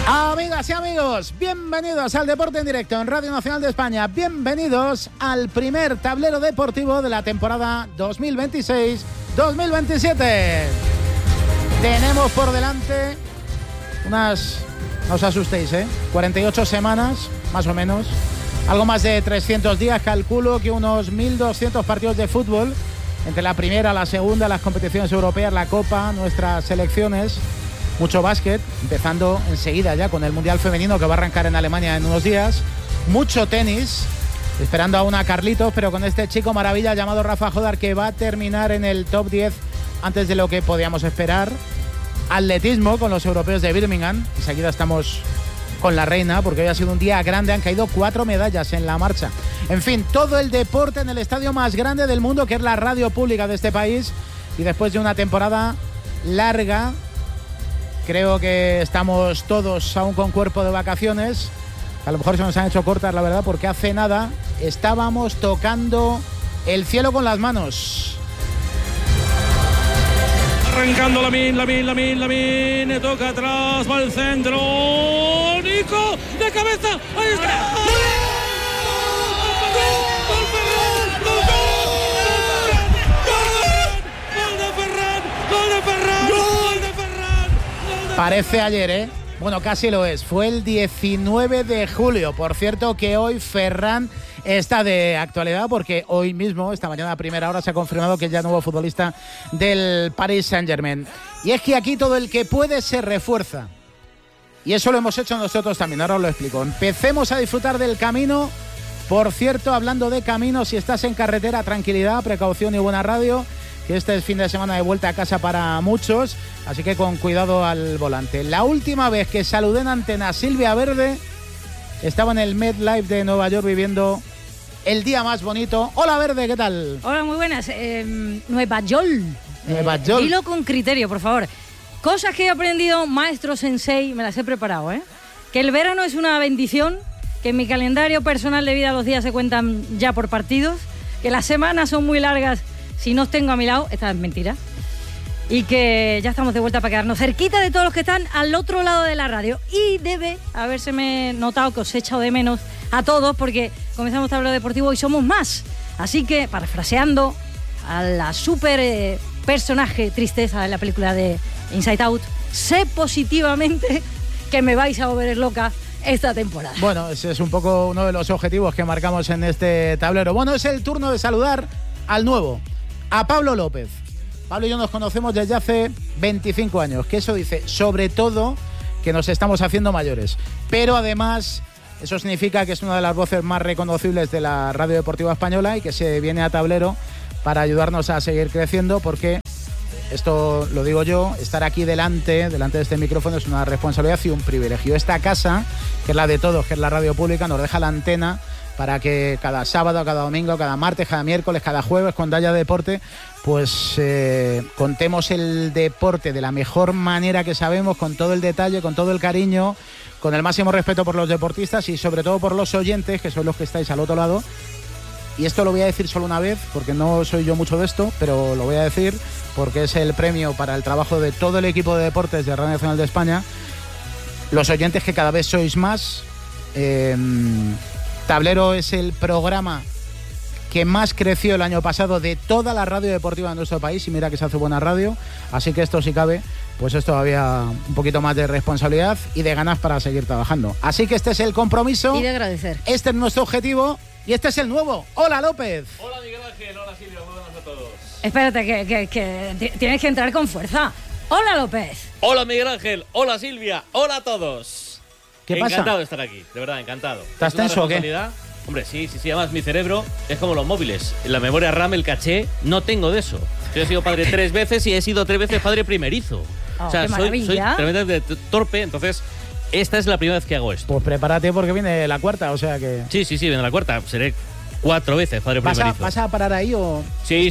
Amigas y amigos, bienvenidos al Deporte en Directo en Radio Nacional de España. Bienvenidos al primer tablero deportivo de la temporada 2026-2027. Tenemos por delante unas, no os asustéis, 48 semanas, más o menos. Algo más de 300 días, calculo que unos 1.200 partidos de fútbol. Entre la primera, la segunda, las competiciones europeas, la Copa, nuestras selecciones. Mucho básquet, empezando enseguida ya con el Mundial Femenino que va a arrancar en Alemania en unos días. Mucho tenis, esperando aún a Carlitos, pero con este chico maravilla llamado Rafa Jodar, que va a terminar en el top 10 antes de lo que podíamos esperar. Atletismo con los europeos de Birmingham. Enseguida estamos con la reina, porque hoy ha sido un día grande. Han caído 4 medallas en la marcha. En fin, todo el deporte en el estadio más grande del mundo, que es la radio pública de este país. Y después de una temporada larga, creo que estamos todos aún con cuerpo de vacaciones. A lo mejor se nos han hecho cortas, la verdad, porque hace nada estábamos tocando el cielo con las manos. Arrancando Lamin, toca atrás, va al centro. Nico, de cabeza, ahí está. Parece ayer, Bueno, casi lo es. Fue el 19 de julio. Por cierto que hoy Ferran está de actualidad porque hoy mismo, esta mañana a primera hora, se ha confirmado que es ya nuevo futbolista del Paris Saint-Germain. Y es que aquí todo el que puede se refuerza. Y eso lo hemos hecho nosotros también, ahora os lo explico. Empecemos a disfrutar del camino. Por cierto, hablando de camino, si estás en carretera, tranquilidad, precaución y buena radio, que este es fin de semana de vuelta a casa para muchos, así que con cuidado al volante. La última vez que saludé en antena a Silvia Verde, estaba en el MetLife de Nueva York viviendo el día más bonito. Hola Verde, ¿qué tal? Hola, muy buenas. Nueva York. Dilo con criterio, por favor. Cosas que he aprendido, maestro sensei, me las he preparado, Que el verano es una bendición, que en mi calendario personal de vida los días se cuentan ya por partidos, que las semanas son muy largas si no os tengo a mi lado. Esta es mentira. Y que ya estamos de vuelta para quedarnos cerquita de todos los que están al otro lado de la radio. Y debe habérseme notado que os he echado de menos a todos, porque comenzamos tablero deportivo y somos más. Así que, parafraseando a la súper personaje tristeza de la película de Inside Out, sé positivamente que me vais a volver loca esta temporada. Bueno, ese es un poco uno de los objetivos que marcamos en este tablero. Bueno, es el turno de saludar al nuevo, a Pablo López. Pablo y yo nos conocemos desde hace 25 años, que eso dice sobre todo que nos estamos haciendo mayores. Pero además eso significa que es una de las voces más reconocibles de la radio deportiva española y que se viene a tablero para ayudarnos a seguir creciendo, porque esto lo digo yo, estar aquí delante de este micrófono es una responsabilidad y un privilegio. Esta casa, que es la de todos, que es la radio pública, nos deja la antena para que cada sábado, cada domingo, cada martes, cada miércoles, cada jueves, cuando haya deporte, pues contemos el deporte de la mejor manera que sabemos, con todo el detalle, con todo el cariño, con el máximo respeto por los deportistas y sobre todo por los oyentes, que sois los que estáis al otro lado. Y esto lo voy a decir solo una vez, porque no soy yo mucho de esto, pero lo voy a decir porque es el premio para el trabajo de todo el equipo de deportes de Radio Nacional de España. Los oyentes, que cada vez sois más. Tablero es el programa que más creció el año pasado de toda la radio deportiva de nuestro país, y mira que se hace buena radio, así que esto, si cabe, pues es todavía un poquito más de responsabilidad y de ganas para seguir trabajando. Así que este es el compromiso. Y de agradecer. Este es nuestro objetivo y este es el nuevo. Hola López. Hola Miguel Ángel, hola Silvia, muy buenas a todos. Espérate, que tienes que entrar con fuerza. Hola López. Hola Miguel Ángel, hola Silvia, hola a todos. ¿Qué pasa? Encantado de estar aquí, de verdad, encantado. ¿Estás tenso o qué? Hombre, sí, además mi cerebro es como los móviles. En la memoria RAM, el caché, no tengo de eso. Yo he sido padre 3 veces y he sido 3 veces padre primerizo. O sea, soy tremendamente torpe, entonces esta es la primera vez que hago esto. Pues prepárate porque viene la cuarta, o sea que... Sí, viene la cuarta. Seré 4 veces padre primerizo. ¿Vas a parar ahí o...? Sí.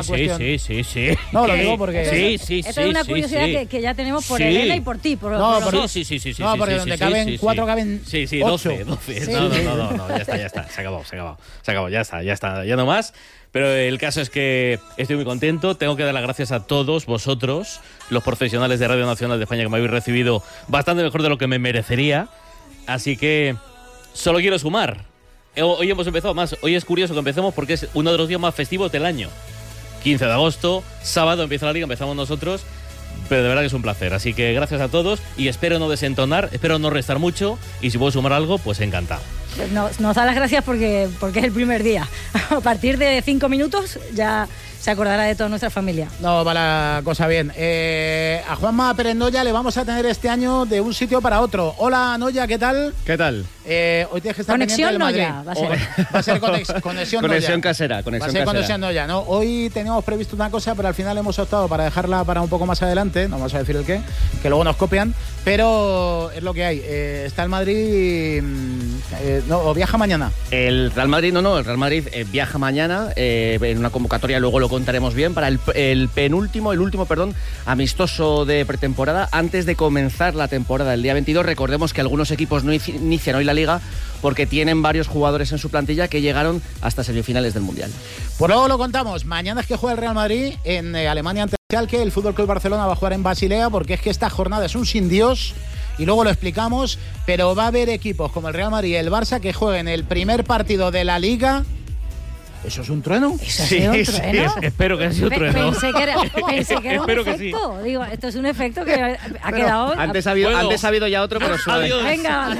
No, lo digo porque... Sí. Esto es una curiosidad que ya tenemos por Elena y por ti. Sí. No, porque donde caben 4 caben 12. Sí. No, ya está. Se acabó, ya está, ya no más. Pero el caso es que estoy muy contento. Tengo que dar las gracias a todos vosotros, los profesionales de Radio Nacional de España, que me habéis recibido bastante mejor de lo que me merecería. Así que solo quiero sumar. Hoy hemos empezado más. Hoy es curioso que empecemos porque es uno de los días más festivos del año. 15 de agosto, sábado empieza la liga, empezamos nosotros. Pero de verdad que es un placer. Así que gracias a todos y espero no desentonar, espero no restar mucho. Y si puedo sumar algo, pues encantado. Nos da las gracias porque es el primer día. A partir de 5 minutos ya se acordará de toda nuestra familia. No, va la cosa bien. A Juanma Pérez Noya le vamos a tener este año de un sitio para otro. Hola, Noya, ¿qué tal? ¿Qué tal? Hoy tienes que estar Conexión pendiente Noya, va a ser. Va a ser conexión Noya. Conexión casera. Va a ser conexión Noya, ¿no? Hoy teníamos previsto una cosa, pero al final hemos optado para dejarla para un poco más adelante. No vamos a decir el qué, que luego nos copian. Pero es lo que hay. Está el Madrid... o viaja mañana. El Real Madrid, el Real Madrid viaja mañana en una convocatoria, luego lo contaremos bien, para el último, amistoso de pretemporada antes de comenzar la temporada el día 22. Recordemos que algunos equipos no inician hoy la Liga porque tienen varios jugadores en su plantilla que llegaron hasta semifinales del Mundial. Pues luego lo contamos. Mañana es que juega el Real Madrid en Alemania ante el Schalke. El Fútbol Club Barcelona va a jugar en Basilea porque es que esta jornada es un sin Dios. Y luego lo explicamos, pero va a haber equipos como el Real Madrid y el Barça que jueguen el primer partido de la Liga. ¿Eso es un trueno? ¿Eso ha sido un trueno? Espero que haya sido un trueno. Pensé que era un efecto. Sí. Digo, esto es un efecto que ha quedado... Antes ha habido ya otro, pero suave. Adiós. Venga,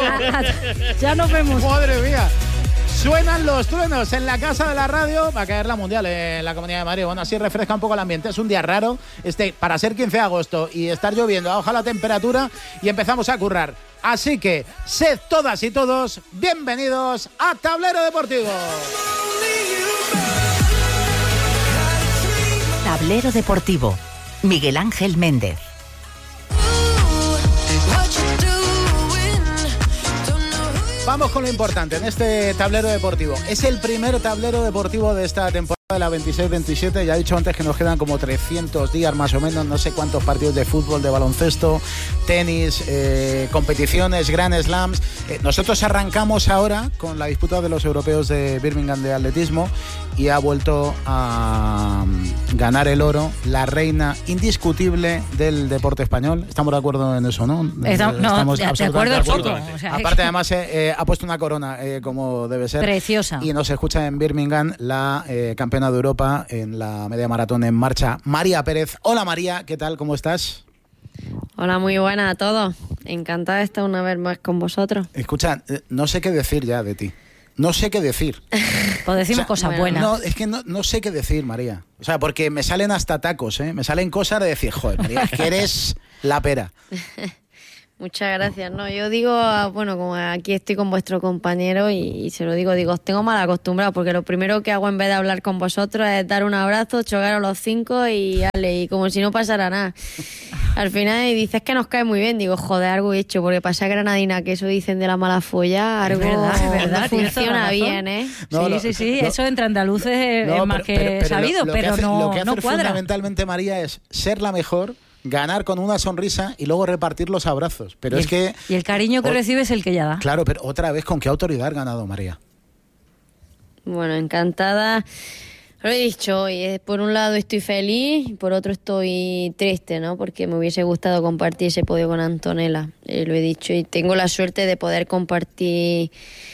ya nos vemos. Madre mía. Suenan los truenos en la casa de la radio. Va a caer la Mundial en la Comunidad de Madrid. Bueno, así refresca un poco el ambiente. Es un día raro para ser 15 de agosto y estar lloviendo. Baja la temperatura y empezamos a currar. Así que, sed todas y todos bienvenidos a Tablero Deportivo. Tablero Deportivo. Miguel Ángel Méndez. Vamos con lo importante en este tablero deportivo. Es el primer tablero deportivo de esta temporada de la 26-27. Ya he dicho antes que nos quedan como 300 días más o menos, no sé cuántos partidos de fútbol, de baloncesto, tenis, competiciones, Grand Slams. Nosotros arrancamos ahora con la disputa de los europeos de Birmingham de atletismo y ha vuelto a ganar el oro la reina indiscutible del deporte español. ¿Estamos de acuerdo en eso, no? Estamos de acuerdo. O sea, aparte, además, ha puesto una corona como debe ser. Preciosa. Y nos escucha en Birmingham la campeona de Europa en la media maratón en marcha, María Pérez. Hola María, ¿qué tal? ¿Cómo estás? Hola, muy buena a todos. Encantada de estar una vez más con vosotros. Escucha, no sé qué decir ya de ti. No sé qué decir. Pues decimos cosas buenas. No, es que no sé qué decir, María. O sea, porque me salen hasta tacos, ¿eh? Me salen cosas de decir, joder, María, es que eres la pera. Muchas gracias. No, yo digo, bueno, como aquí estoy con vuestro compañero y se lo digo, os tengo mal acostumbrado porque lo primero que hago en vez de hablar con vosotros es dar un abrazo, chocaros los 5 y como si no pasara nada. Al final dices que nos cae muy bien, digo, joder, algo he hecho, porque pasa Granadina, que eso dicen de la mala folla, algo es verdad, no funciona bien, ¿eh? Sí, eso entre andaluces es más que sabido, pero lo que hace cuadra. Fundamentalmente, María, es ser la mejor, ganar con una sonrisa y luego repartir los abrazos. Pero y el cariño que recibes es el que ya da. Claro, pero otra vez, ¿con qué autoridad has ganado, María? Bueno, encantada. Lo he dicho hoy, por un lado estoy feliz, por otro estoy triste, ¿no? Porque me hubiese gustado compartir ese podio con Antonella, lo he dicho, y tengo la suerte de poder compartir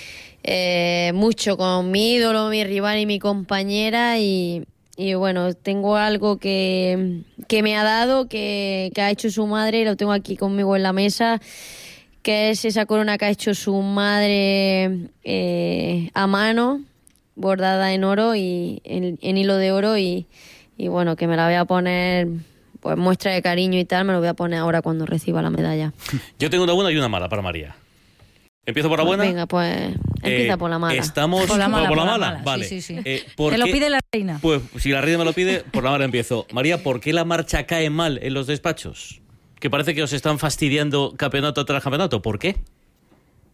mucho con mi ídolo, mi rival y mi compañera y bueno, tengo algo que me ha dado, que ha hecho su madre, y lo tengo aquí conmigo en la mesa, que es esa corona que ha hecho su madre a mano, bordada en oro y en hilo de oro y bueno, que me la voy a poner, pues muestra de cariño y tal, me lo voy a poner ahora cuando reciba la medalla. Yo tengo una buena y una mala para María. ¿Empiezo por la buena? Venga, pues empieza por la mala. Estamos por la mala. Vale. Sí. Te lo pide la reina. Pues si la reina me lo pide, por la mala empiezo. María, ¿por qué la marcha cae mal en los despachos? Que parece que os están fastidiando campeonato tras campeonato. ¿Por qué?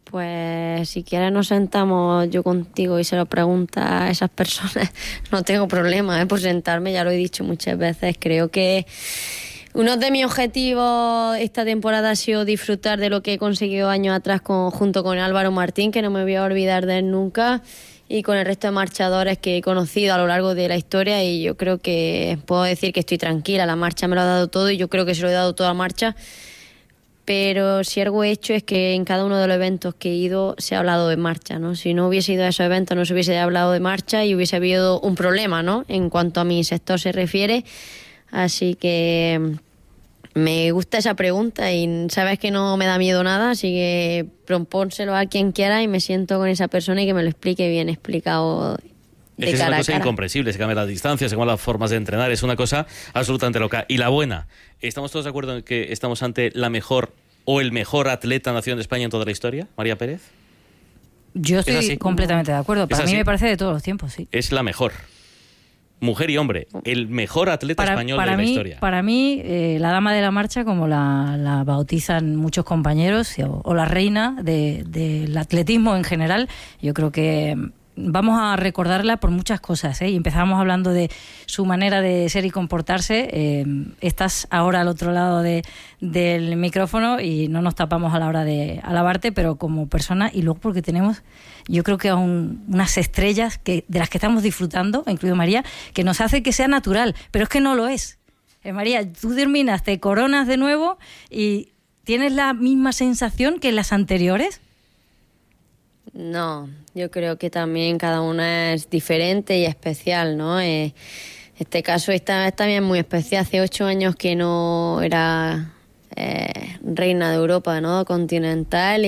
Pues si quieres nos sentamos yo contigo y se lo pregunta a esas personas. No tengo problema por sentarme, ya lo he dicho muchas veces. Creo que uno de mis objetivos esta temporada ha sido disfrutar de lo que he conseguido años atrás junto con Álvaro Martín, que no me voy a olvidar de él nunca, y con el resto de marchadores que he conocido a lo largo de la historia, y yo creo que puedo decir que estoy tranquila. La marcha me lo ha dado todo y yo creo que se lo he dado toda marcha. Pero si algo he hecho es que en cada uno de los eventos que he ido se ha hablado de marcha, ¿no? Si no hubiese ido a esos eventos no se hubiese hablado de marcha y hubiese habido un problema, ¿no? En cuanto a mi sector se refiere. Así que me gusta esa pregunta y sabes que no me da miedo nada, así que propónselo a quien quiera y me siento con esa persona y que me lo explique bien explicado. Es que es una cosa incomprensible, se cambian las distancias, se cambian las formas de entrenar, es una cosa absolutamente loca. Y la buena, ¿estamos todos de acuerdo en que estamos ante la mejor o el mejor atleta nación de España en toda la historia, María Pérez? Yo estoy completamente de acuerdo, para mí me parece de todos los tiempos, sí. Es la mejor, mujer y hombre, el mejor atleta español de la historia. Para mí, la dama de la marcha, como la bautizan muchos compañeros, o la reina del atletismo en general, yo creo que vamos a recordarla por muchas cosas, ¿eh? Y empezamos hablando de su manera de ser y comportarse. Estás ahora al otro lado del micrófono y no nos tapamos a la hora de alabarte, pero como persona, y luego porque tenemos, yo creo que unas estrellas de las que estamos disfrutando, incluido María, que nos hace que sea natural, pero es que no lo es. María, tú terminas, te coronas de nuevo y ¿tienes la misma sensación que en las anteriores? No, yo creo que también cada una es diferente y especial, ¿no? Este caso es también muy especial. Hace 8 años que no era reina de Europa, ¿no? Continental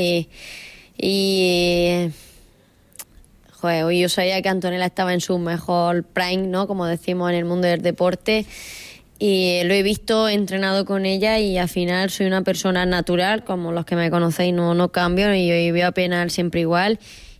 y joder, hoy yo sabía que Antonella estaba en su mejor prime, ¿no? Como decimos en el mundo del deporte. Y lo he visto, he entrenado con ella y al final soy una persona natural, como los que me conocéis no cambio y yo veo a Penal siempre igual.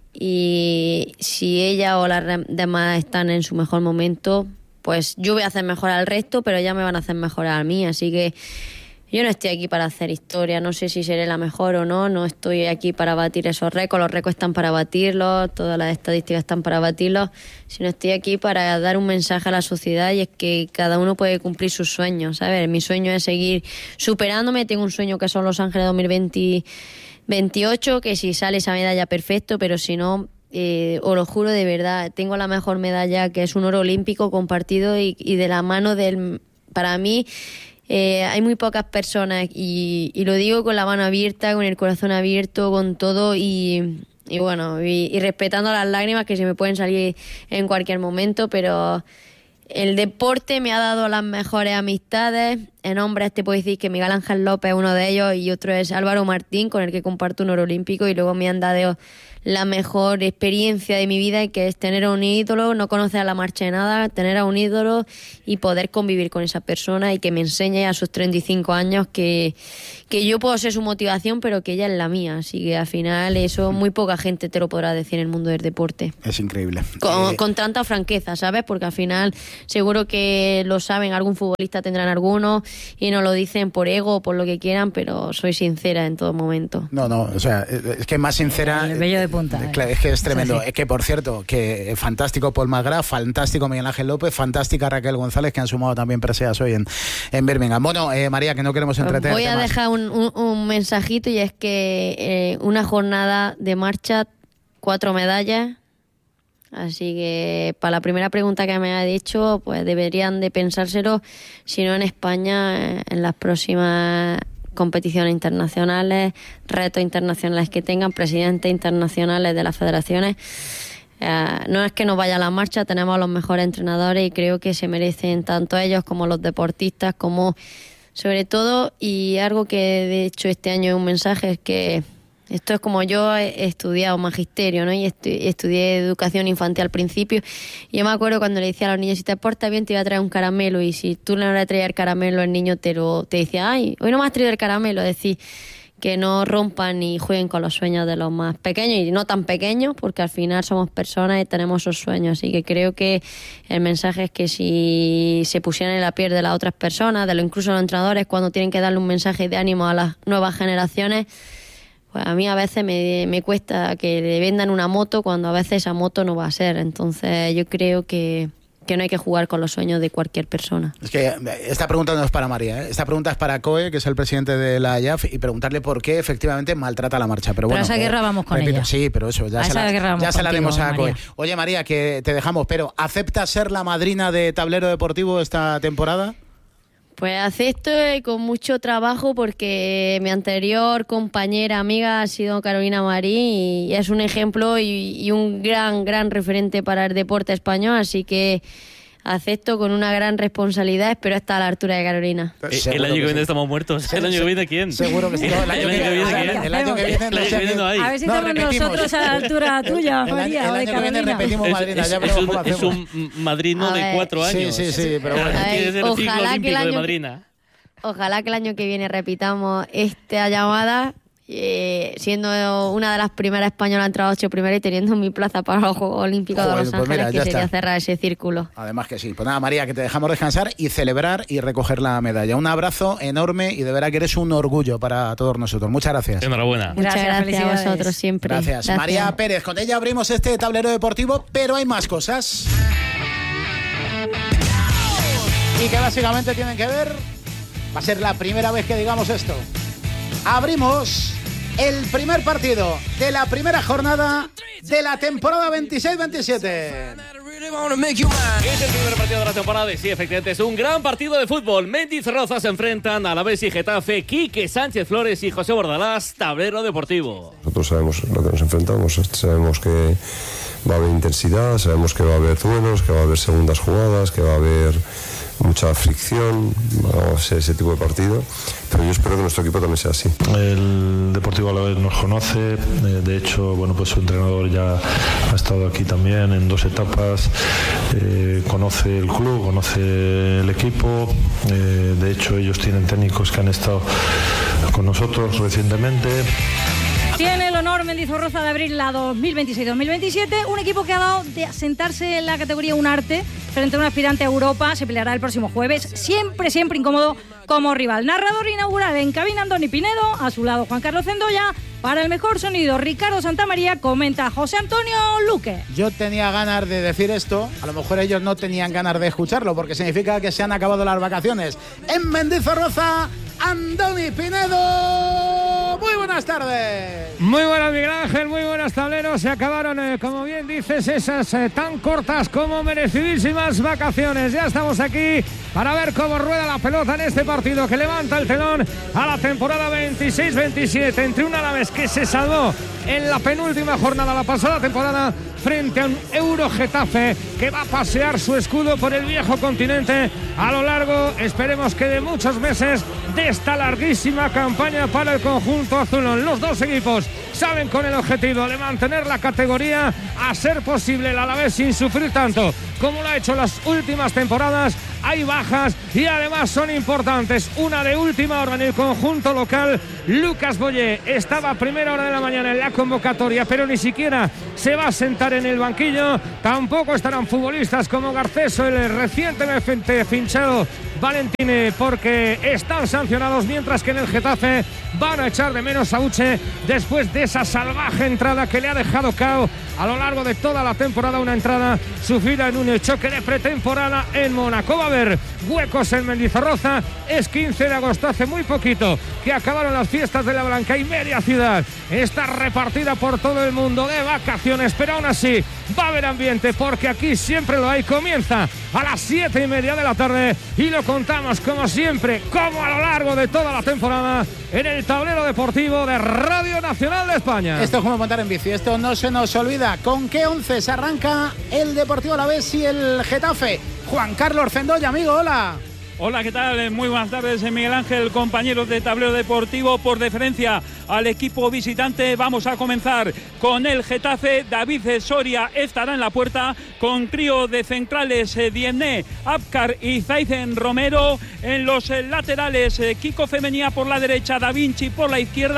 Y si ella o las demás están en su mejor momento, pues yo voy a hacer mejor al resto, pero ellas me van a hacer mejor a mí. Así que yo no estoy aquí para hacer historia, no sé si seré la mejor o no estoy aquí para batir esos récords, los récords están para batirlos, todas las estadísticas están para batirlos, sino estoy aquí para dar un mensaje a la sociedad y es que cada uno puede cumplir sus sueños, ¿sabes? Mi sueño es seguir superándome, tengo un sueño que son Los Ángeles 2028, que si sale esa medalla perfecto, pero si no, os lo juro de verdad, tengo la mejor medalla que es un oro olímpico compartido y de la mano para mí, hay muy pocas personas y lo digo con la mano abierta, con el corazón abierto, con todo y bueno, y respetando las lágrimas que se me pueden salir en cualquier momento, pero el deporte me ha dado las mejores amistades. En hombres te puedo decir que Miguel Ángel López es uno de ellos y otro es Álvaro Martín, con el que comparto un oro olímpico, y luego me han dado la mejor experiencia de mi vida, que es tener a un ídolo, no conocer a la marcha de nada, tener a un ídolo y poder convivir con esa persona y que me enseñe a sus 35 años que yo puedo ser su motivación, pero que ella es la mía. Así que al final eso muy poca gente te lo podrá decir en el mundo del deporte. Es increíble. Con tanta franqueza, ¿sabes? Porque al final seguro que lo saben, algún futbolista tendrán algunos y no lo dicen por ego o por lo que quieran, pero soy sincera en todo momento. No, o sea, es que más sincera... El bello de punta. Es que es tremendo. Es que, por cierto, que fantástico Paul McGrath, fantástico Miguel Ángel López, fantástica Raquel González, que han sumado también preseas hoy en Birmingham. Bueno, María, que no queremos entretener. Voy a dejar un mensajito, y es que una jornada de marcha, 4 medallas. Así que para la primera pregunta que me ha dicho, pues deberían de pensárselo, si no en España, en las próximas competiciones internacionales, retos internacionales que tengan, presidentes internacionales de las federaciones. No es que nos vaya a la marcha, tenemos a los mejores entrenadores y creo que se merecen tanto ellos como los deportistas, como sobre todo, y algo que de hecho este año es un mensaje, es que esto es como yo he estudiado magisterio, ¿no? Y estudié educación infantil al principio. Y yo me acuerdo cuando le decía a los niños, si te portas bien te iba a traer un caramelo, y si tú no le traías el caramelo, el niño te decía, ay, hoy no me has traído el caramelo. Decir que no rompan ni jueguen con los sueños de los más pequeños y no tan pequeños, porque al final somos personas y tenemos esos sueños. Así que creo que el mensaje es que si se pusieran en la piel de las otras personas, incluso los entrenadores, cuando tienen que darle un mensaje de ánimo a las nuevas generaciones, pues a mí a veces me cuesta que le vendan una moto cuando a veces esa moto no va a ser. Entonces yo creo que no hay que jugar con los sueños de cualquier persona. Es que esta pregunta no es para María, ¿eh? Esta pregunta es para Coe, que es el presidente de la IAF, y preguntarle por qué efectivamente maltrata la marcha. Pero bueno, esa guerra vamos con ella. Sí, pero eso, ya se la haremos a Coe. Oye, María, que te dejamos, pero ¿aceptas ser la madrina de Tablero Deportivo esta temporada? Pues acepto y con mucho trabajo, porque mi anterior compañera, amiga, ha sido Carolina Marín, y es un ejemplo y un gran referente para el deporte español, así que acepto con una gran responsabilidad, espero estar a la altura de Carolina. El año que viene estamos muertos. ¿El año que viene quién? Seguro que sí. El año que viene no hay. A ver si estamos nosotros a la altura tuya, María. El año que viene repetimos madrina. Es un madrino de 4 años. Sí, pero bueno. Tiene que ser el ciclo olímpico de madrina. Ojalá que el año que viene repitamos esta llamada, siendo una de las primeras españolas en entrar a 8 primeras y teniendo mi plaza para los Juegos Olímpicos de Los Ángeles, que sería cerrar ese círculo. Además que sí. Pues nada, María, que te dejamos descansar y celebrar y recoger la medalla. Un abrazo enorme y de verdad que eres un orgullo para todos nosotros. Muchas gracias. Enhorabuena. Muchas gracias a vosotros siempre. Gracias. María Pérez, con ella abrimos este tablero deportivo, pero hay más cosas. Y que básicamente tienen que ver, va a ser la primera vez que digamos esto. Abrimos el primer partido de la primera jornada de la temporada 26-27. Es el primer partido de la temporada, sí, efectivamente, es un gran partido de fútbol. Mendizorroza se enfrentan a Alavés y Getafe, Quique Sánchez Flores y José Bordalás, Tablero Deportivo. Nosotros sabemos lo que nos enfrentamos, sabemos que va a haber intensidad, sabemos que va a haber duelos, que va a haber segundas jugadas, que va a haber mucha fricción, vamos a ser ese tipo de partido, pero yo espero que nuestro equipo también sea así. El Deportivo Alavés nos conoce, de hecho, bueno, pues su entrenador ya ha estado aquí también en 2 etapas, conoce el club, conoce el equipo, de hecho ellos tienen técnicos que han estado con nosotros recientemente. Tiene el honor Mendizorroza de abrir la 2026-2027, un equipo que ha dado de asentarse en la categoría un arte frente a un aspirante a Europa. Se peleará el próximo jueves, siempre incómodo como rival. Narrador inaugural en cabina Andoni Pinedo, a su lado Juan Carlos Zendoya. Para el mejor sonido, Ricardo Santamaría, comenta José Antonio Luque. Yo tenía ganas de decir esto, a lo mejor ellos no tenían ganas de escucharlo, porque significa que se han acabado las vacaciones. En Mendizorroza, Andoni Pinedo. Muy buenas tardes. Muy buenas, Miguel Ángel, muy buenas, tableros. Se acabaron, como bien dices, esas tan cortas como merecidísimas vacaciones. Ya estamos aquí para ver cómo rueda la pelota en este partido que levanta el telón a la temporada 26-27 entre un Alavés que se salvó en la penúltima jornada la pasada temporada frente a un Euro Getafe que va a pasear su escudo por el viejo continente a lo largo, esperemos que de muchos meses, de esta larguísima campaña para el conjunto azulón. Los dos equipos salen con el objetivo de mantener la categoría, a ser posible el Alavés sin sufrir tanto como lo ha hecho las últimas temporadas. Hay bajas y además son importantes. Una de última hora en el conjunto local. Lucas Boyé estaba a primera hora de la mañana en la convocatoria, pero ni siquiera se va a sentar en el banquillo. Tampoco estarán futbolistas como Garcés o el recientemente finchado Valentine, porque están sancionados, mientras que en el Getafe van a echar de menos a Uche después de esa salvaje entrada que le ha dejado cao a lo largo de toda la temporada, una entrada sufrida en un choque de pretemporada en Mónaco. Va a haber huecos en Mendizorroza, es 15 de agosto, hace muy poquito que acabaron las fiestas de la Blanca y media ciudad está repartida por todo el mundo de vacaciones, pero aún así va a haber ambiente, porque aquí siempre lo hay. Comienza a las 7:30 de la tarde y lo contamos como siempre, como a lo largo de toda la temporada, en el tablero deportivo de Radio Nacional de España. Esto es como montar en bici, esto no se nos olvida. ¿Con qué 11 se arranca el Deportivo Alavés y el Getafe? Juan Carlos Zendoya, amigo, hola. Hola, ¿qué tal? Muy buenas tardes, Miguel Ángel, compañeros de Tablero Deportivo. Por deferencia al equipo visitante, vamos a comenzar con el Getafe. David Soria estará en la puerta, con trío de centrales Dienne, Abkar y Zaizen Romero. En los laterales, Kiko Femenía por la derecha, Da Vinci por la izquierda.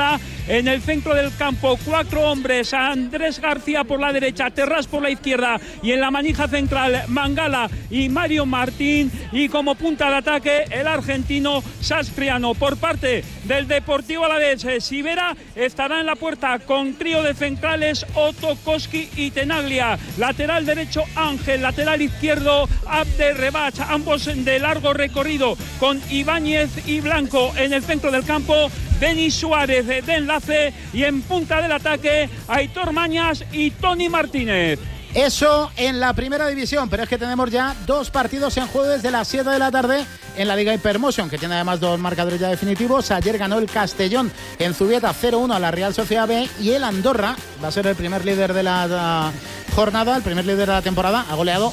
En el centro del campo, 4 hombres, Andrés García por la derecha, Terrás por la izquierda y en la manija central Mangala y Mario Martín, y como punta de ataque el argentino Sastriano. Por parte del Deportivo Alavés, Sivera estará en la puerta con trío de centrales Otto, Koski y Tenaglia. Lateral derecho Ángel, lateral izquierdo Abderrebach, ambos de largo recorrido con Ibáñez y Blanco. En el centro del campo Denis Suárez de enlace y en punta del ataque Aitor Mañas y Tony Martínez. Eso en la primera división, pero es que tenemos ya 2 partidos en juego desde las 7 de la tarde en la Liga Hypermotion, que tiene además 2 marcadores ya definitivos. Ayer ganó el Castellón en Zubieta 0-1 a la Real Sociedad B, y el Andorra va a ser el primer líder de la jornada, el primer líder de la temporada, ha goleado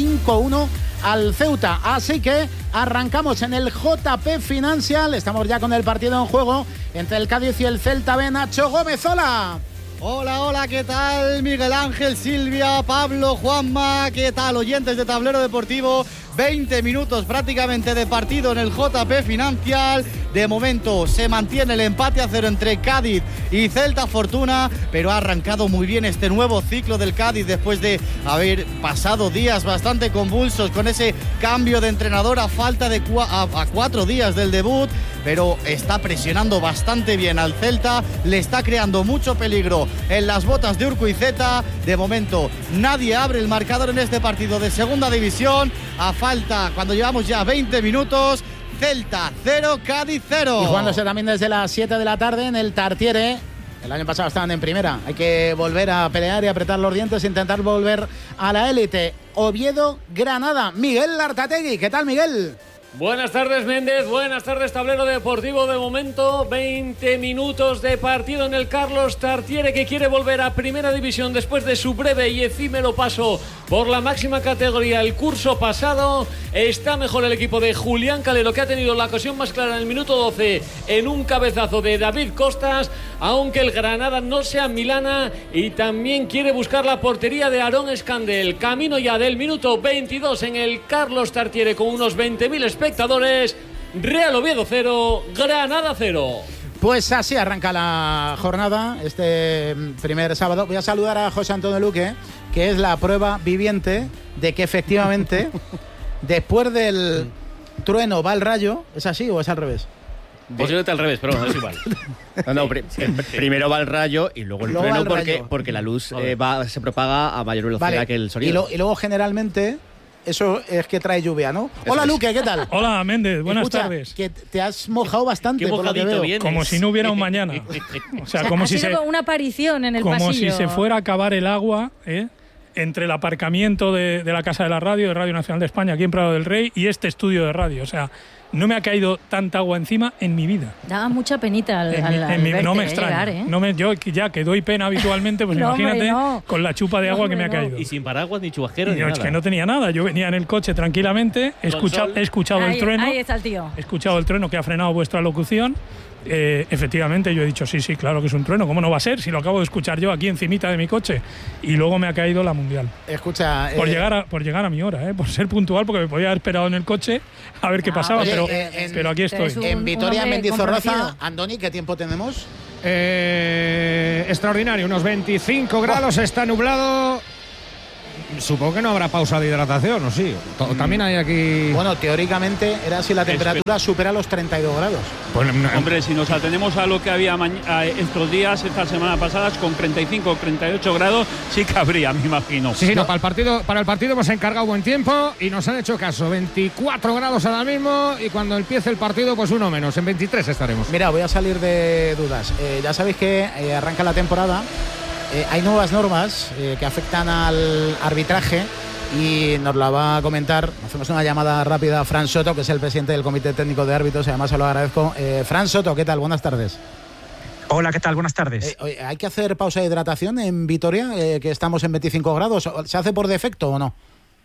5-1 al Ceuta. Así que arrancamos en el JP Financial, estamos ya con el partido en juego entre el Cádiz y el Celta B. Nacho Gómez, hola. Hola, hola, ¿qué tal? Miguel Ángel, Silvia, Pablo, Juanma, ¿qué tal? Oyentes de Tablero Deportivo, 20 minutos prácticamente de partido en el JP Financial. De momento se mantiene el empate a 0 entre Cádiz y Celta Fortuna, pero ha arrancado muy bien este nuevo ciclo del Cádiz después de haber pasado días bastante convulsos con ese cambio de entrenador a falta de 4 días del debut, pero está presionando bastante bien al Celta, le está creando mucho peligro en las botas de Urquieta. De momento nadie abre el marcador en este partido de segunda división, a falta, cuando llevamos ya 20 minutos, Celta 0, Cádiz 0. Y jugándose también desde las 7 de la tarde en el Tartiere. El año pasado estaban en primera. Hay que volver a pelear y apretar los dientes e intentar volver a la élite. Oviedo, Granada. Miguel Artategui. ¿Qué tal, Miguel? Buenas tardes, Méndez. Buenas tardes, Tablero Deportivo. De momento, 20 minutos de partido en el Carlos Tartiere, que quiere volver a Primera División después de su breve y efímero paso por la máxima categoría el curso pasado. Está mejor el equipo de Julián Calero, que ha tenido la ocasión más clara en el minuto 12 en un cabezazo de David Costas, aunque el Granada no sea Milana y también quiere buscar la portería de Aarón Escandel. Camino ya del minuto 22 en el Carlos Tartiere con unos 20.000 espectadores. Real Oviedo 0, Granada 0. Pues así arranca la jornada este primer sábado. Voy a saludar a José Antonio Luque, que es la prueba viviente de que efectivamente después del trueno va el rayo. ¿Es así o es al revés? Posiblemente al revés, pero bueno, es igual. Primero va el rayo y luego el trueno, porque la luz se propaga a mayor velocidad que el sonido. Y luego generalmente eso es que trae lluvia, ¿no? Eso Hola, es. Luque, ¿qué tal? Hola, Méndez, buenas tardes. Que te has mojado bastante, Qué por lo que mojadito veo. vienes. Como si no hubiera un mañana. O sea, como ha si sido una aparición en el como pasillo. si se fuera a acabar el agua, entre el aparcamiento de la Casa de la Radio, de Radio Nacional de España, aquí en Prado del Rey, y este estudio de radio. O sea, no me ha caído tanta agua encima en mi vida. Daba mucha penita al No me verte extraña. llegar, Yo ya que doy pena habitualmente, pues No, imagínate hombre, no. con la chupa de agua No, que me ha hombre, caído. Y sin paraguas, ni chubasquero, ni Es nada. que no tenía nada. Yo venía en el coche tranquilamente, he escuchado el trueno. Ahí está el tío. He escuchado el trueno que ha frenado vuestra locución. Efectivamente, yo he dicho sí, claro que es un trueno. ¿Cómo no va a ser? Si lo acabo de escuchar yo aquí encimita de mi coche. Y luego me ha caído la mundial. Escucha, por llegar a mi hora, por ser puntual, porque me podía haber esperado en el coche a ver qué pasaba, oye, pero aquí estoy. En Vitoria, Mendizorroza, Andoni, ¿qué tiempo tenemos? Extraordinario, unos 25 grados, está nublado. Supongo que no habrá pausa de hidratación, ¿o sí? También hay aquí... Bueno, teóricamente era si la temperatura supera los 32 grados. Pues, Hombre, si nos atenemos a lo que había estos días, estas semanas pasadas, con 35 o 38 grados, sí que habría, me imagino. Sí, no, para el partido hemos encargado buen tiempo y nos han hecho caso. 24 grados ahora mismo y cuando empiece el partido, pues uno menos. En 23 estaremos. Mira, voy a salir de dudas. Ya sabéis que arranca la temporada. Hay nuevas normas que afectan al arbitraje y nos la va a comentar. Hacemos una llamada rápida a Fran Soto, que es el presidente del Comité Técnico de Árbitros, y además se lo agradezco. Fran Soto, ¿qué tal? Buenas tardes. Hola, ¿qué tal? Buenas tardes. ¿Hay que hacer pausa de hidratación en Vitoria, que estamos en 25 grados? ¿Se hace por defecto o no?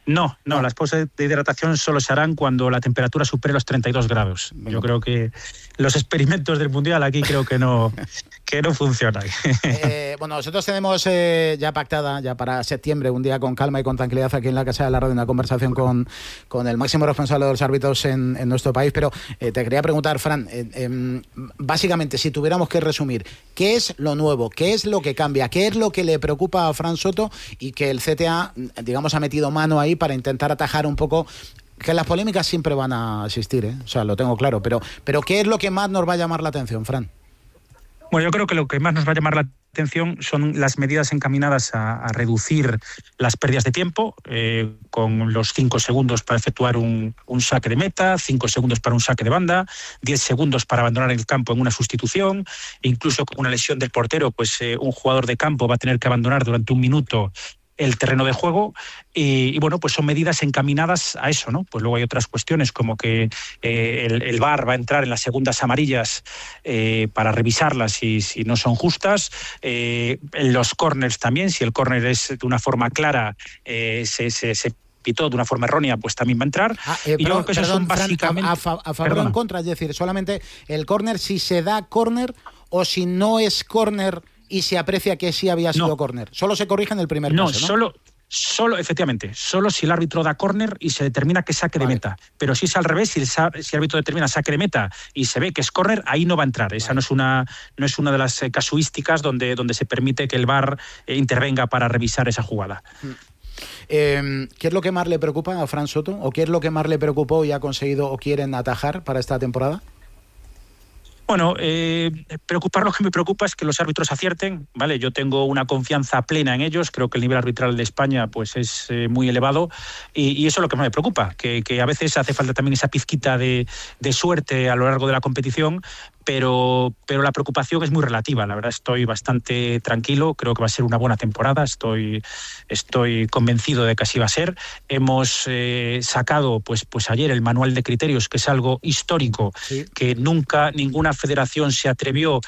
No, las pausas de hidratación solo se harán cuando la temperatura supere los 32 grados. Yo creo que los experimentos del Mundial aquí creo que no funcionan. Bueno, nosotros tenemos ya pactada, ya para septiembre, un día con calma y con tranquilidad aquí en la Casa de la Radio, una conversación con el máximo responsable de los árbitros en nuestro país, pero te quería preguntar, Fran, básicamente, si tuviéramos que resumir, ¿qué es lo nuevo? ¿Qué es lo que cambia? ¿Qué es lo que le preocupa a Fran Soto y que el CTA, digamos, ha metido mano ahí para intentar atajar un poco? Que las polémicas siempre van a existir, o sea, lo tengo claro, pero ¿qué es lo que más nos va a llamar la atención, Fran? Bueno, yo creo que lo que más nos va a llamar la atención son las medidas encaminadas a reducir las pérdidas de tiempo, con los 5 segundos para efectuar un saque de meta, 5 segundos para un saque de banda, 10 segundos para abandonar el campo en una sustitución, incluso con una lesión del portero, pues un jugador de campo va a tener que abandonar durante 1 minuto el terreno de juego y bueno, pues son medidas encaminadas a eso, ¿no? Pues luego hay otras cuestiones como que el VAR va a entrar en las segundas amarillas para revisarlas si no son justas, en los córners también, si el córner es de una forma clara, se pitó de una forma errónea, pues también va a entrar. Y yo creo que esas son básicamente... a favor o en contra, es decir, solamente el córner, si se da córner o si no es córner y se aprecia que sí había sido córner. Solo se corrige en el primer caso, ¿no? Solo, efectivamente, solo si el árbitro da córner y se determina que es saque de meta. Pero si es al revés, si el árbitro determina saque de meta y se ve que es córner, ahí no va a entrar. Esa no es una de las casuísticas donde se permite que el VAR intervenga para revisar esa jugada. ¿Qué es lo que más le preocupa a Fran Soto? ¿O qué es lo que más le preocupó y ha conseguido o quieren atajar para esta temporada? Bueno, lo que me preocupa es que los árbitros acierten, ¿vale? Yo tengo una confianza plena en ellos, creo que el nivel arbitral de España pues es muy elevado y eso es lo que más me preocupa, que a veces hace falta también esa pizquita de suerte a lo largo de la competición, pero la preocupación es muy relativa. La verdad, estoy bastante tranquilo, creo que va a ser una buena temporada, estoy convencido de que así va a ser. Hemos sacado pues ayer el manual de criterios, que es algo histórico, que nunca ninguna federación se atrevió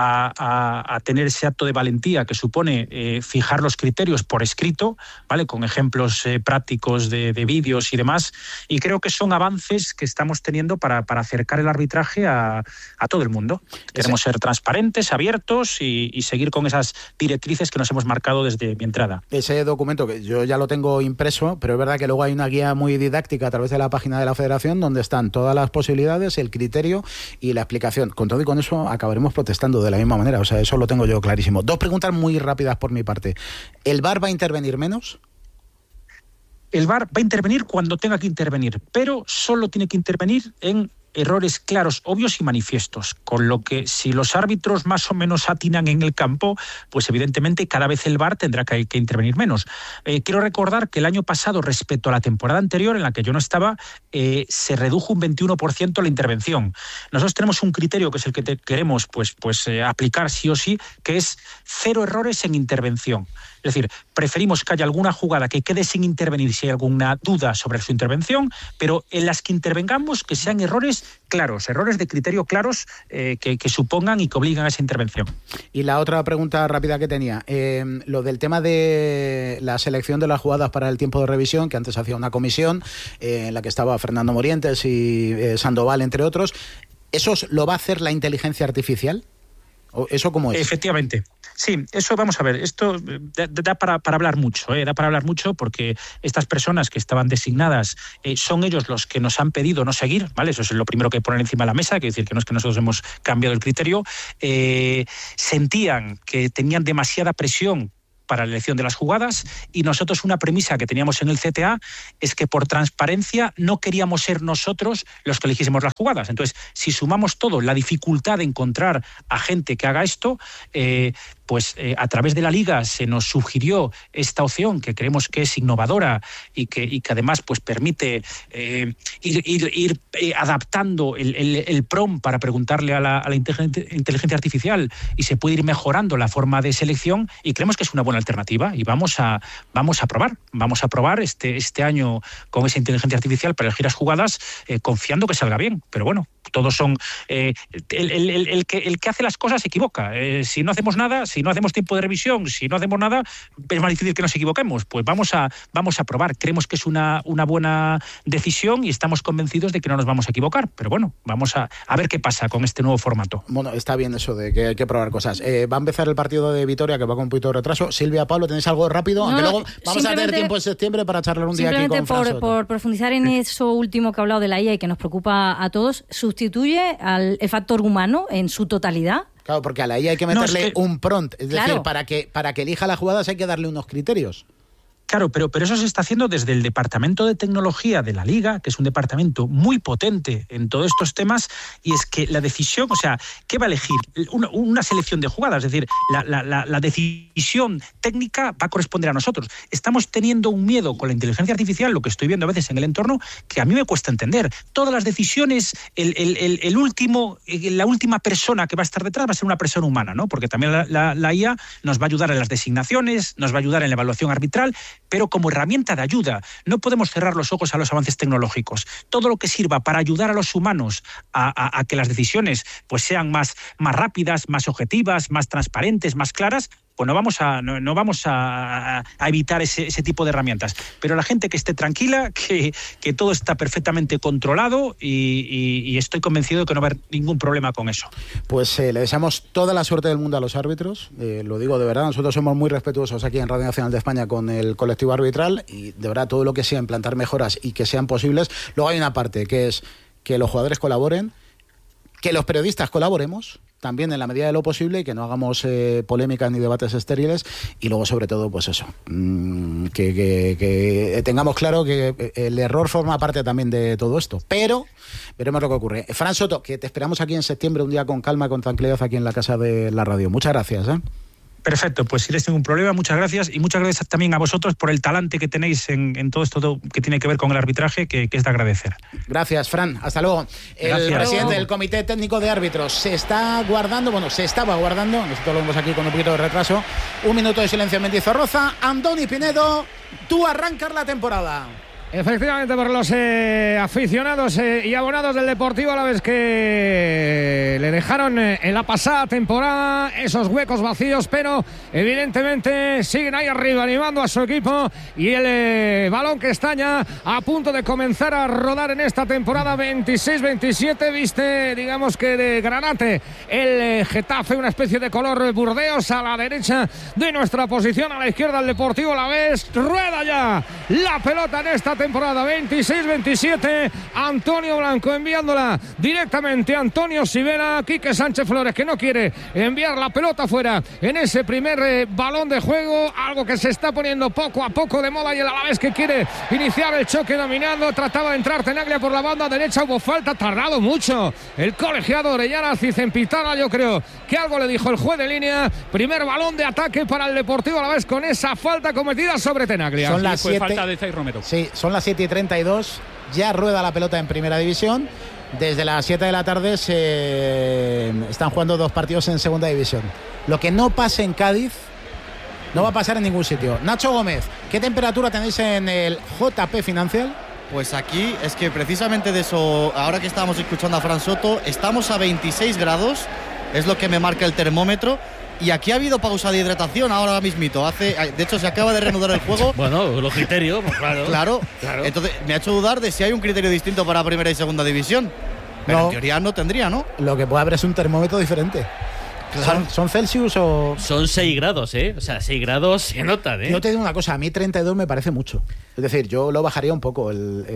a tener ese acto de valentía que supone fijar los criterios por escrito, ¿vale? Con ejemplos prácticos de vídeos y demás, y creo que son avances que estamos teniendo para acercar el arbitraje a todo el mundo. Queremos ser transparentes, abiertos y seguir con esas directrices que nos hemos marcado desde mi entrada. Ese documento, que yo ya lo tengo impreso, pero es verdad que luego hay una guía muy didáctica a través de la página de la Federación donde están todas las posibilidades, el criterio y la explicación. Con todo y con eso acabaremos protestando de la misma manera, o sea, eso lo tengo yo clarísimo. 2 preguntas muy rápidas por mi parte. ¿El VAR va a intervenir menos? El VAR va a intervenir cuando tenga que intervenir, pero solo tiene que intervenir en errores claros, obvios y manifiestos, con lo que si los árbitros más o menos atinan en el campo, pues evidentemente cada vez el VAR tendrá que intervenir menos. Quiero recordar que el año pasado, respecto a la temporada anterior, en la que yo no estaba, se redujo un 21% la intervención. Nosotros tenemos un criterio que es el que queremos aplicar sí o sí, que es 0 errores en intervención. Es decir, preferimos que haya alguna jugada que quede sin intervenir si hay alguna duda sobre su intervención, pero en las que intervengamos que sean errores claros, errores de criterio claros que supongan y que obligan a esa intervención. Y la otra pregunta rápida que tenía, lo del tema de la selección de las jugadas para el tiempo de revisión, que antes hacía una comisión en la que estaba Fernando Morientes y Sandoval, entre otros, ¿eso lo va a hacer la inteligencia artificial? ¿Eso cómo es? Efectivamente. Sí, eso vamos a ver, esto da para hablar mucho, da para hablar mucho porque estas personas que estaban designadas son ellos los que nos han pedido no seguir, ¿vale? Eso es lo primero que poner encima de la mesa, que decir que no es que nosotros hemos cambiado el criterio, sentían que tenían demasiada presión para la elección de las jugadas y nosotros una premisa que teníamos en el CTA es que por transparencia no queríamos ser nosotros los que eligiésemos las jugadas. Entonces, si sumamos todo, la dificultad de encontrar a gente que haga esto, a través de la Liga se nos sugirió esta opción que creemos que es innovadora y que además pues permite ir adaptando el prompt para preguntarle a la inteligencia artificial y se puede ir mejorando la forma de selección y creemos que es una buena alternativa y vamos a probar este año con esa inteligencia artificial para elegir las jugadas confiando que salga bien, pero bueno, todos son el que hace las cosas se equivoca, si no hacemos nada, si si no hacemos tiempo de revisión, si no hacemos nada, es más difícil que nos equivoquemos. Pues vamos a probar. Creemos que es una buena decisión y estamos convencidos de que no nos vamos a equivocar. Pero bueno, vamos a ver qué pasa con este nuevo formato. Bueno, está bien eso de que hay que probar cosas. Va a empezar el partido de Vitoria, que va con un poquito de retraso. Silvia, Pablo, ¿tenéis algo rápido? Aunque luego vamos a tener tiempo en septiembre para charlar un día aquí con Fran Soto. Por profundizar en eso último que ha hablado de la IA y que nos preocupa a todos, ¿sustituye el factor humano en su totalidad? Claro, porque a la IA hay que meterle un prompt. Es decir, para que elija las jugadas hay que darle unos criterios. Claro, pero eso se está haciendo desde el Departamento de Tecnología de la Liga, que es un departamento muy potente en todos estos temas, y es que la decisión, o sea, ¿qué va a elegir? Una selección de jugadas, es decir, la decisión técnica va a corresponder a nosotros. Estamos teniendo un miedo con la inteligencia artificial, lo que estoy viendo a veces en el entorno, que a mí me cuesta entender. Todas las decisiones, la última persona que va a estar detrás va a ser una persona humana, ¿no? Porque también la IA nos va a ayudar en las designaciones, nos va a ayudar en la evaluación arbitral, pero como herramienta de ayuda. No podemos cerrar los ojos a los avances tecnológicos. Todo lo que sirva para ayudar a los humanos a que las decisiones pues sean más rápidas, más objetivas, más transparentes, más claras, pues no vamos a evitar ese tipo de herramientas. Pero la gente que esté tranquila, que todo está perfectamente controlado y estoy convencido de que no va a haber ningún problema con eso. Pues le deseamos toda la suerte del mundo a los árbitros, lo digo de verdad, nosotros somos muy respetuosos aquí en Radio Nacional de España con el colectivo arbitral y de verdad todo lo que sea implantar mejoras y que sean posibles. Luego hay una parte que es que los jugadores colaboren, que los periodistas colaboremos también en la medida de lo posible y que no hagamos polémicas ni debates estériles y luego sobre todo pues eso, que tengamos claro que el error forma parte también de todo esto, pero veremos lo que ocurre. Fran Soto, que te esperamos aquí en septiembre un día con calma, con tranquilidad aquí en la casa de la radio. Muchas gracias. Perfecto, pues si les tengo un problema, muchas gracias y muchas gracias también a vosotros por el talante que tenéis en todo esto que tiene que ver con el arbitraje, que es de agradecer. Gracias, Fran. Hasta luego. El presidente del Comité Técnico de Árbitros se estaba guardando, nosotros lo vemos aquí con un poquito de retraso, un minuto de silencio en Mendizorroza. Andoni Pinedo, tú arrancas la temporada. Efectivamente, por los aficionados y abonados del Deportivo Alavés que le dejaron en la pasada temporada esos huecos vacíos, pero evidentemente siguen ahí arriba animando a su equipo y el balón que está ya a punto de comenzar a rodar en esta temporada 26-27, viste, digamos que de granate el Getafe, una especie de color burdeos a la derecha de nuestra posición, a la izquierda el Deportivo Alavés, rueda ya la pelota en esta temporada 26-27, Antonio Blanco enviándola directamente a Antonio Sivera, Quique Sánchez Flores que no quiere enviar la pelota fuera en ese primer balón de juego, algo que se está poniendo poco a poco de moda y el Alavés que quiere iniciar el choque dominando, trataba de entrar Tenaglia por la banda derecha, hubo falta, tardado mucho el colegiado Orellana, Cicen Pitana, yo creo que algo le dijo el juez de línea, primer balón de ataque para el Deportivo Alavés con esa falta cometida sobre Tenaglia. Son las 7. Falta de Zay Romero. Sí, son las 7:32, ya rueda la pelota en primera división. Desde las 7 de la tarde se están jugando 2 partidos en segunda división. Lo que no pase en Cádiz no va a pasar en ningún sitio. Nacho Gómez, ¿qué temperatura tenéis en el JP Financial? Pues aquí es que precisamente de eso, ahora que estábamos escuchando a Fran Soto, estamos a 26 grados, es lo que me marca el termómetro. Y aquí ha habido pausa de hidratación ahora mismito. De hecho, se acaba de reanudar el juego. Bueno, los criterios, pues claro. Claro. Entonces, me ha hecho dudar de si hay un criterio distinto para primera y segunda división. Pero en teoría no tendría, ¿no? Lo que puede haber es un termómetro diferente. Claro. ¿Son Celsius o...? Son 6 grados, ¿eh? O sea, 6 grados se notan, ¿eh? Yo te digo una cosa, a mí 32 me parece mucho. Es decir, yo lo bajaría un poco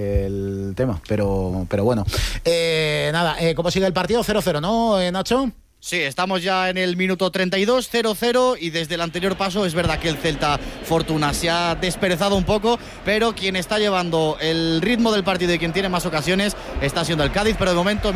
el tema, pero bueno. Nada, ¿cómo sigue el partido? 0-0, ¿no, Nacho? Sí, estamos ya en el minuto 32, 0-0 y desde el anterior paso es verdad que el Celta Fortuna se ha desperezado un poco, pero quien está llevando el ritmo del partido y quien tiene más ocasiones está siendo el Cádiz, pero de momento